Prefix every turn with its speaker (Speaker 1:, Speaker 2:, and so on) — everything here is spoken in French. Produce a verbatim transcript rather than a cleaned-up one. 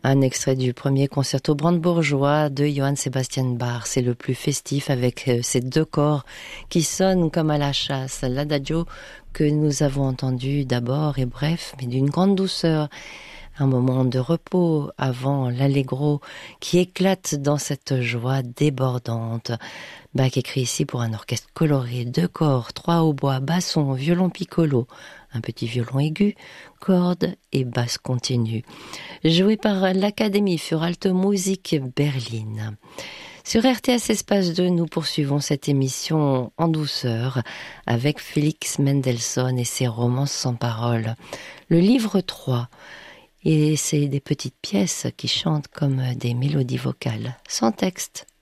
Speaker 1: Un extrait du premier concerto brandebourgeois de Johann Sebastian Bach. C'est le plus festif avec ces deux corps qui sonnent comme à la chasse. L'adagio que nous avons entendu d'abord est bref, mais d'une grande douceur. Un moment de repos avant l'allegro qui éclate dans cette joie débordante. Bach écrit ici pour un orchestre coloré, deux corps, trois hautbois, basson, violon piccolo, un petit violon aigu, cordes et basse continue. Joué par l'Académie für Alte Musik Berlin. Sur R T S Espace deux, nous poursuivons cette émission en douceur avec Félix Mendelssohn et ses romances sans paroles. Le livre trois. Et c'est des petites pièces qui chantent comme des mélodies vocales, sans texte.